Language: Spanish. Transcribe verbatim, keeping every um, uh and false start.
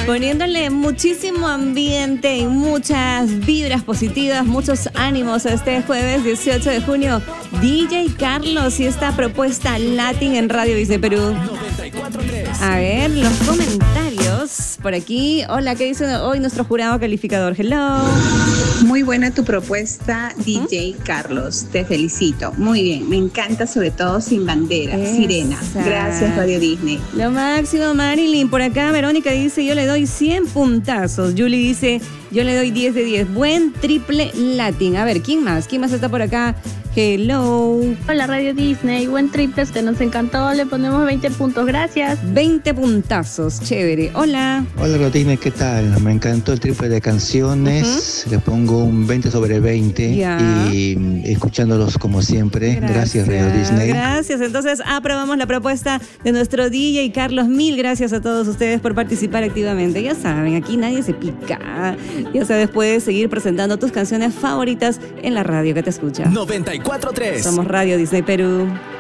Poniéndole muchísimo ambiente y muchas vibras positivas, muchos ánimos a este jueves dieciocho de junio. D J Carlos y esta propuesta Latin en Radio Disney Perú. A ver, los comentarios por aquí. Hola, ¿qué dice hoy nuestro jurado calificador? Hello. Muy buena tu propuesta, D J ¿Mm? Carlos. Te felicito. Muy bien. Me encanta, sobre todo Sin Bandera. Esa. Sirena. Gracias, Radio Disney. Lo máximo, Marilyn. Por acá, Verónica dice, yo le doy cien puntazos. Julie dice, yo le doy diez de diez. Buen triple Latin. A ver, ¿quién más? ¿Quién más está por acá? Hello. Hola, Radio Disney. Buen triple, que nos encantó. Le ponemos veinte puntos. Gracias. veinte puntazos. Chévere. Hola. Hola, Radio Disney. ¿Qué tal? Me encantó el triple de canciones. Uh-huh. Le pongo un veinte sobre veinte. Ya. Y escuchándolos como siempre. Gracias, gracias Radio Disney. Gracias. Entonces, aprobamos la propuesta de nuestro D J Carlos. Mil gracias a todos ustedes por participar activamente. Ya saben, aquí nadie se pica. Ya sabes, puedes seguir presentando tus canciones favoritas en la radio que te escucha. noventa y cuatro punto tres. Somos Radio Disney Perú.